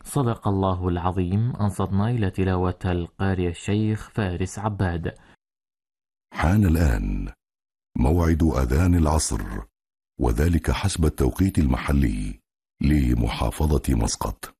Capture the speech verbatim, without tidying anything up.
صدق الله العظيم. أنصتنا إلى تلاوة القارئ الشيخ فارس عباد. حان الآن موعد أذان العصر، وذلك حسب التوقيت المحلي لمحافظة مسقط.